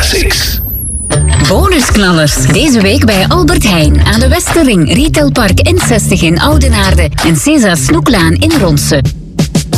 Classics. Bonusknallers. Deze week bij Albert Heijn aan de Westerring, Retailpark N60 in Oudenaarde en Cesa Snoeklaan in Ronse.